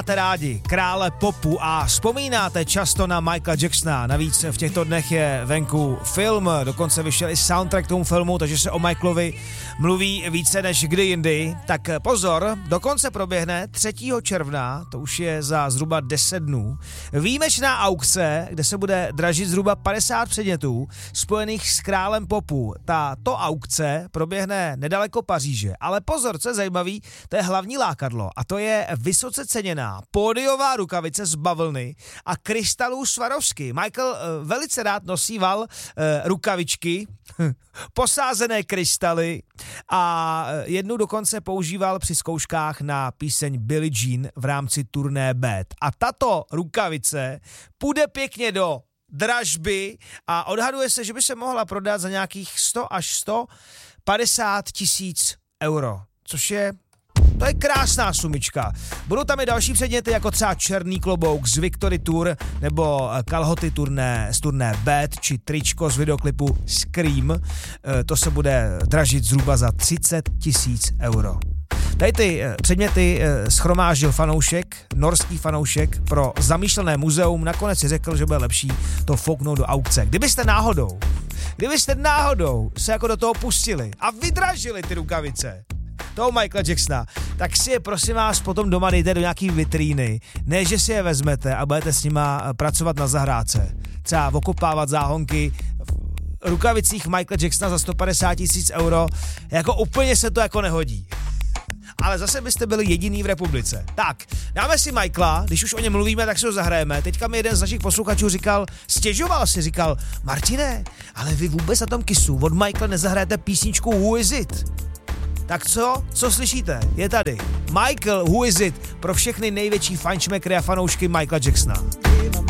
Máte rádi krále popu a vzpomínáte často na Michaela Jacksona. Navíc v těchto dnech je venku film, dokonce vyšel i soundtrack tomu filmu, takže se o Michaelovi mluví více než kdy jindy. Tak pozor, dokonce proběhne 3. června, to už je za zhruba 10 dnů, výjimečná aukce, kde se bude dražit zhruba 50 předmětů spojených s králem popu. Tato aukce proběhne nedaleko Paříže, ale pozor, co je zajímavý, to je hlavní lákadlo a to je vysoce ceněná pódiová rukavice z bavlny a krystalů Swarovski. Michael velice rád nosíval rukavičky, posázené krystaly a jednu dokonce používal při zkouškách na píseň Billie Jean v rámci turné Bad. A tato rukavice půjde pěkně do dražby a odhaduje se, že by se mohla prodat za nějakých 100 až 150 tisíc euro, což je to je krásná sumička. Budou tam i další předměty, jako třeba černý klobouk z Victory Tour, nebo kalhoty z turné Bad, či tričko z videoklipu Scream. To se bude dražit zhruba za 30 tisíc euro. Tady ty předměty schromáždil fanoušek, norský fanoušek pro zamýšlené muzeum, nakonec si řekl, že bude lepší to fouknout do aukce. Kdybyste náhodou se jako do toho pustili a vydražili ty rukavice toho Michaela Jacksona, tak si je prosím vás potom doma dejte do nějaký vitríny, ne že si je vezmete a budete s nima pracovat na zahrádce. Třeba okopávat záhonky v rukavicích Michaela Jacksona za 150 tisíc euro, jako úplně se to jako nehodí. Ale zase byste byli jediný v republice. Tak, dáme si Michaela, když už o něm mluvíme, tak si ho zahrajeme. Teďka mi jeden z našich posluchačů stěžoval, Martine, ale vy vůbec na tom Kissu od Michaela nezahrajete písničku Who Is It? Tak co slyšíte? Je tady Michael, Who Is It, pro všechny největší fančmekry a fanoušky Michaela Jacksona.